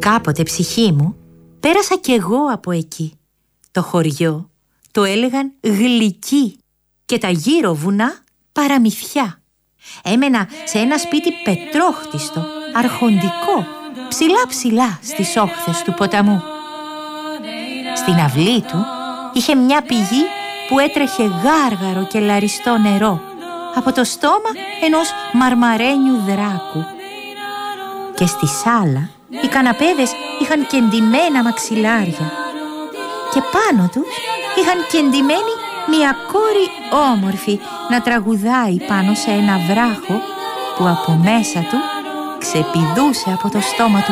Κάποτε, ψυχή μου, πέρασα κι εγώ από εκεί. Το χωριό το έλεγαν Γλυκή και τα γύρω βουνά παραμυθιά. Έμενα σε ένα σπίτι πετρόχτιστο, αρχοντικό, ψηλά στις όχθες του ποταμού. Στην αυλή του είχε μια πηγή που έτρεχε γάργαρο και λαριστό νερό από το στόμα ενός μαρμαρένιου δράκου. Και στη σάλα οι καναπέδες είχαν κεντημένα μαξιλάρια και πάνω τους είχαν κεντημένη μια κόρη όμορφη να τραγουδάει πάνω σε ένα βράχο που από μέσα του ξεπηδούσε από το στόμα του